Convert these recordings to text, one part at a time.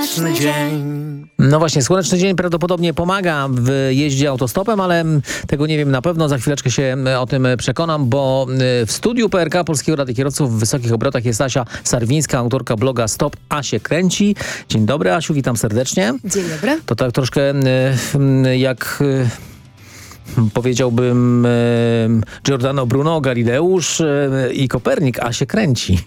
słoneczny dzień. No właśnie, słoneczny dzień prawdopodobnie pomaga w jeździe autostopem, ale tego nie wiem na pewno. Za chwileczkę się o tym przekonam, bo w studiu PRK Polskiego Rady Kierowców w Wysokich Obrotach jest Asia Sarwińska, autorka bloga Stop, A się kręci. Dzień dobry, Asiu, witam serdecznie. Dzień dobry. To tak troszkę jak... powiedziałbym Giordano Bruno, Galileusz i Kopernik, a się kręci.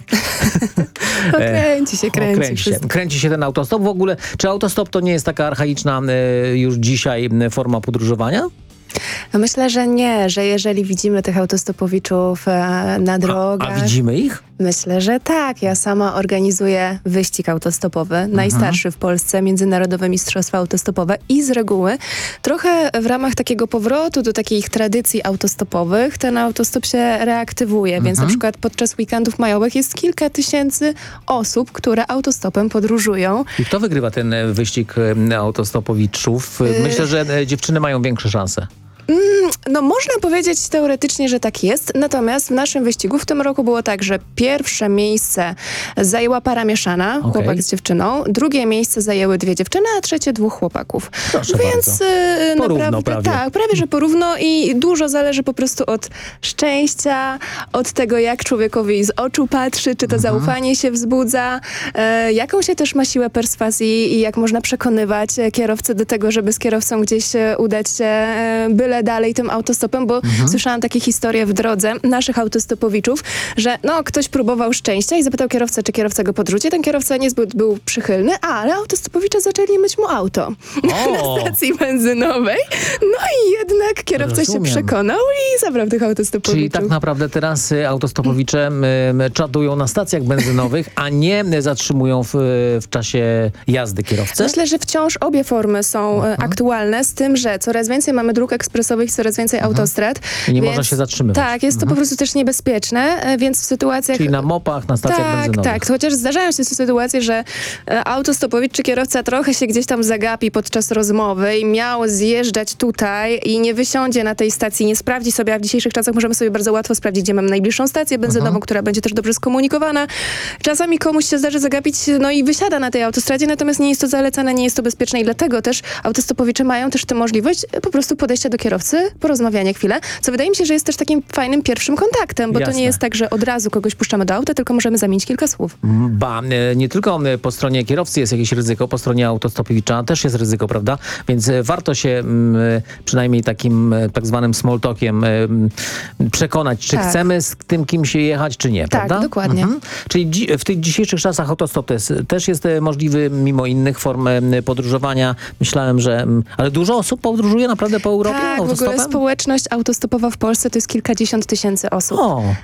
Kręci się ten autostop. W ogóle, czy autostop to nie jest taka archaiczna już dzisiaj forma podróżowania? No myślę, że nie, że jeżeli widzimy tych autostopowiczów na drogach... A widzimy ich? Myślę, że tak. Ja sama organizuję wyścig autostopowy, najstarszy w Polsce, Międzynarodowe Mistrzostwa Autostopowe i z reguły trochę w ramach takiego powrotu do takich tradycji autostopowych ten autostop się reaktywuje, więc na przykład podczas weekendów majowych jest kilka tysięcy osób, które autostopem podróżują. I kto wygrywa ten wyścig autostopowiczów? Myślę, że dziewczyny mają większe szanse. No można powiedzieć teoretycznie, że tak jest, natomiast w naszym wyścigu w tym roku było tak, że pierwsze miejsce zajęła para mieszana, chłopak z dziewczyną, drugie miejsce zajęły dwie dziewczyny, a trzecie dwóch chłopaków. Proszę Więc naprawdę, prawie. tak, prawie że porówno i dużo zależy po prostu od szczęścia, od tego jak człowiekowi z oczu patrzy, czy to zaufanie się wzbudza, jaką się też ma siłę perswazji i jak można przekonywać kierowcę do tego, żeby z kierowcą gdzieś udać się byle dalej tym autostopem, bo słyszałam takie historie w drodze naszych autostopowiczów, że ktoś próbował szczęścia i zapytał kierowcę, czy kierowca go podrzuci. Ten kierowca niezbyt był przychylny, ale autostopowicze zaczęli myć mu auto na stacji benzynowej. No i jednak kierowca się przekonał i zabrał tych autostopowiczów. Czyli tak naprawdę teraz autostopowicze czadują na stacjach benzynowych, a nie zatrzymują w czasie jazdy kierowcy? Myślę, że wciąż obie formy są aktualne, z tym, że coraz więcej mamy dróg ekspresowych, coraz więcej autostrad. I nie można się zatrzymywać. Tak, jest to po prostu też niebezpieczne, więc w sytuacjach... Czyli na mopach, na stacjach benzynowych. Tak, chociaż zdarzają się sytuacje, że autostopowicz czy kierowca trochę się gdzieś tam zagapi podczas rozmowy i miał zjeżdżać tutaj i nie wysiądzie na tej stacji, nie sprawdzi sobie, a w dzisiejszych czasach możemy sobie bardzo łatwo sprawdzić, gdzie mamy najbliższą stację benzynową, która będzie też dobrze skomunikowana. Czasami komuś się zdarzy zagapić, i wysiada na tej autostradzie, natomiast nie jest to zalecane, nie jest to bezpieczne i dlatego też autostopowicze mają też tę możliwość po prostu podejścia do kierowcy, porozmawiania chwilę, co wydaje mi się, że jest też takim fajnym pierwszym kontaktem, bo to nie jest tak, że od razu kogoś puszczamy do auta, tylko możemy zamienić kilka słów. Nie tylko po stronie kierowcy jest jakieś ryzyko, po stronie autostopowicza też jest ryzyko, prawda? Więc warto się przynajmniej takim tak zwanym small talkiem przekonać, czy chcemy z tym kimś jechać, czy nie, prawda? Tak, dokładnie. Czyli w tych dzisiejszych czasach autostop też jest możliwy mimo innych form podróżowania. Myślałem, że... Ale dużo osób podróżuje naprawdę po Europie autostopem? W ogóle społeczność autostopowa w Polsce to jest kilkadziesiąt tysięcy osób.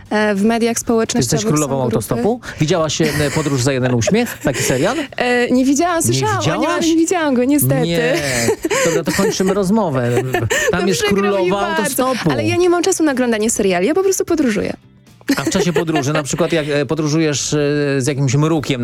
W mediach społecznościowych Ty jesteś królową autostopu? Widziałaś Podróż za jeden uśmiech? Taki serial? Nie widziałam, słyszałam o nim, ale nie widziałam go, niestety. Nie. Dobra, to kończymy rozmowę. Tam jest królowa autostopu. Ale ja nie mam czasu na oglądanie seriali, ja po prostu podróżuję. A w czasie podróży, na przykład jak podróżujesz z jakimś mrukiem